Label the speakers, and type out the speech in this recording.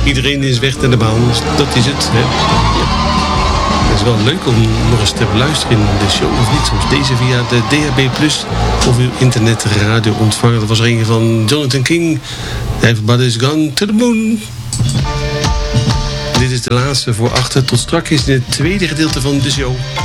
Speaker 1: Iedereen is weg naar de baan, dus dat is het. Hè. Het is wel leuk om nog eens te beluisteren in de show of niet. Soms deze via de DHB Plus of uw internetradio ontvangen. Dat was er een van Jonathan King. Everybody's gone to the moon. Dit is de laatste voor 8. Tot straks in het tweede gedeelte van de show.